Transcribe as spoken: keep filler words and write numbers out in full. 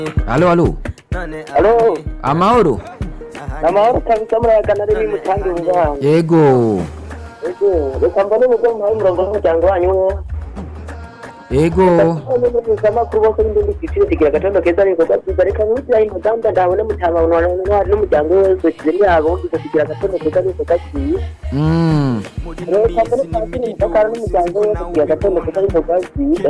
Aló, aló. Aló, Amahoro. namahoro kabisa murayagana ari mutangi ubwana. Yego. Ego, reka mbone mugo muhaye umurongo w'umuryango wanyu. Yego. Amakuru bose n'indi giciro kigira agatondo keza ariko gasiza reka nk'utyaye muganda ndabona mutama n'umuryango wose kizimya yabo kigira agatondo keza ariko gasiza. Mm. Reka mbone kandi n'umuryango wose kigira agatondo keza ariko gasiza.